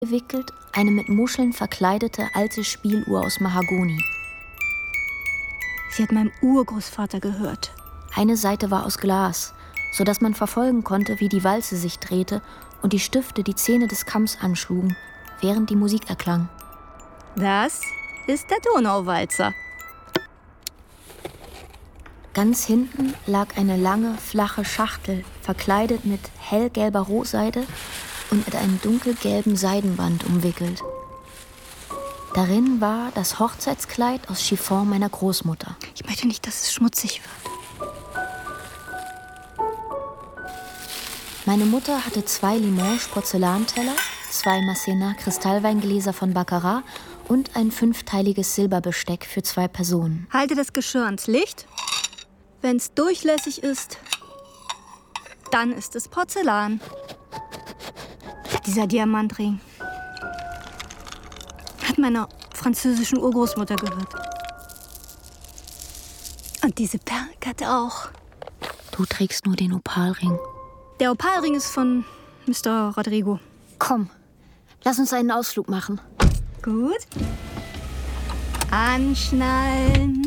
gewickelt eine mit Muscheln verkleidete alte Spieluhr aus Mahagoni. Sie hat meinem Urgroßvater gehört. Eine Seite war aus Glas, sodass man verfolgen konnte, wie die Walze sich drehte und die Stifte die Zähne des Kamms anschlugen, während die Musik erklang. Das ist der Donauwalzer. Ganz hinten lag eine lange, flache Schachtel, verkleidet mit hellgelber Rohseide und mit einem dunkelgelben Seidenband umwickelt. Darin war das Hochzeitskleid aus Chiffon meiner Großmutter. Ich möchte nicht, dass es schmutzig wird. Meine Mutter hatte 2 Limoges-Porzellanteller, 2 Masséna-Kristallweingläser von Baccarat und ein 5-teiliges Silberbesteck für 2 Personen. Halte das Geschirr ans Licht. Wenn es durchlässig ist, dann ist es Porzellan. Dieser Diamantring hat meiner französischen Urgroßmutter gehört. Und diese Perlenkette auch. Du trägst nur den Opalring. Der Opalring ist von Mr. Rodrigo. Komm, lass uns einen Ausflug machen. Gut. Anschnallen.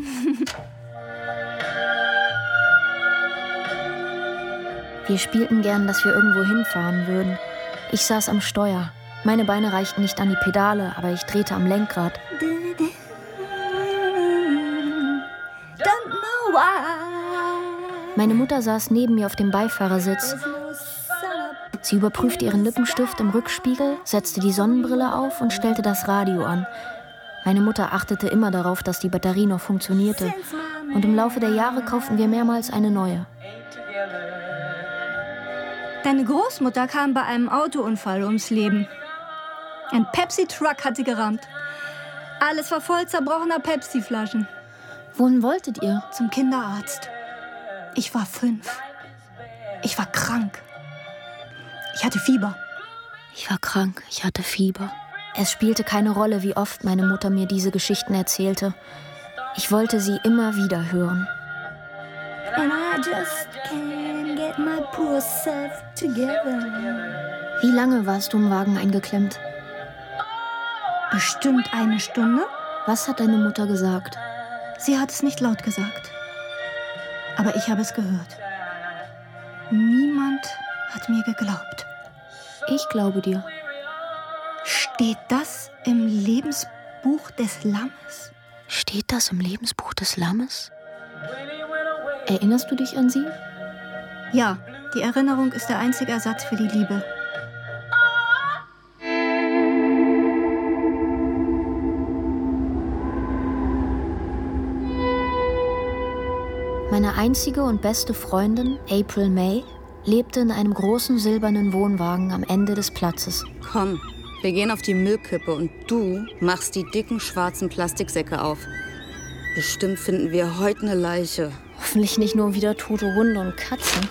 Wir spielten gern, dass wir irgendwo hinfahren würden. Ich saß am Steuer. Meine Beine reichten nicht an die Pedale, aber ich drehte am Lenkrad. Meine Mutter saß neben mir auf dem Beifahrersitz. Sie überprüfte ihren Lippenstift im Rückspiegel, setzte die Sonnenbrille auf und stellte das Radio an. Meine Mutter achtete immer darauf, dass die Batterie noch funktionierte. Und im Laufe der Jahre kauften wir mehrmals eine neue. Deine Großmutter kam bei einem Autounfall ums Leben. Ein Pepsi-Truck hat sie gerammt. Alles war voll zerbrochener Pepsi-Flaschen. Wohin wolltet ihr? Zum Kinderarzt. Ich war 5. Ich war krank. Ich hatte Fieber. Ich war krank, ich hatte Fieber. Es spielte keine Rolle, wie oft meine Mutter mir diese Geschichten erzählte. Ich wollte sie immer wieder hören. And I just can't get my poor self together. Wie lange warst du im Wagen eingeklemmt? Bestimmt 1 Stunde. Was hat deine Mutter gesagt? Sie hat es nicht laut gesagt. Aber ich habe es gehört. Niemand hat mir geglaubt. Ich glaube dir. Steht das im Lebensbuch des Lammes? Steht das im Lebensbuch des Lammes? Erinnerst du dich an sie? Ja, die Erinnerung ist der einzige Ersatz für die Liebe. Meine einzige und beste Freundin, April May, lebte in einem großen silbernen Wohnwagen am Ende des Platzes. Komm, wir gehen auf die Müllkippe und du machst die dicken schwarzen Plastiksäcke auf. Bestimmt finden wir heute eine Leiche. Hoffentlich nicht nur wieder tote Hunde und Katzen.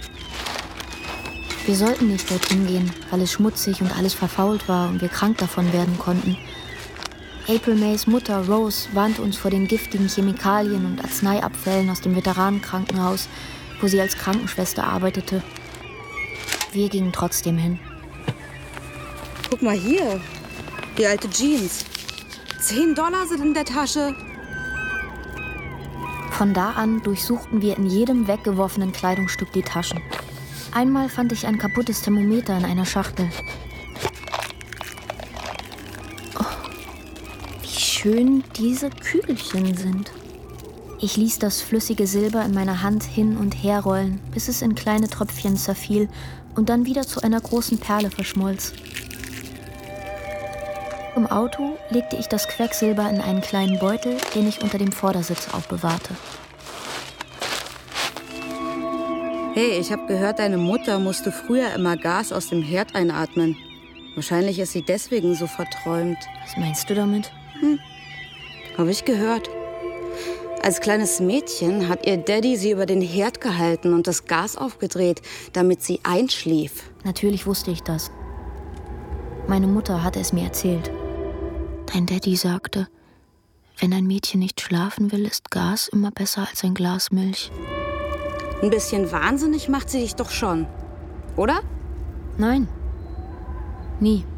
Wir sollten nicht dorthin gehen, weil es schmutzig und alles verfault war und wir krank davon werden konnten. April Mays Mutter, Rose, warnte uns vor den giftigen Chemikalien und Arzneiabfällen aus dem Veteranenkrankenhaus, wo sie als Krankenschwester arbeitete. Wir gingen trotzdem hin. Guck mal hier, die alte Jeans. $10 sind in der Tasche. Von da an durchsuchten wir in jedem weggeworfenen Kleidungsstück die Taschen. Einmal fand ich ein kaputtes Thermometer in einer Schachtel. Oh, wie schön diese Kügelchen sind. Ich ließ das flüssige Silber in meiner Hand hin und her rollen, bis es in kleine Tröpfchen zerfiel und dann wieder zu einer großen Perle verschmolz. Im Auto legte ich das Quecksilber in einen kleinen Beutel, den ich unter dem Vordersitz aufbewahrte. Hey, ich habe gehört, deine Mutter musste früher immer Gas aus dem Herd einatmen. Wahrscheinlich ist sie deswegen so verträumt. Was meinst du damit? Habe ich gehört. Als kleines Mädchen hat ihr Daddy sie über den Herd gehalten und das Gas aufgedreht, damit sie einschlief. Natürlich wusste ich das. Meine Mutter hatte es mir erzählt. Dein Daddy sagte, wenn ein Mädchen nicht schlafen will, ist Gas immer besser als ein Glas Milch. Ein bisschen wahnsinnig macht sie dich doch schon, oder? Nein, nie.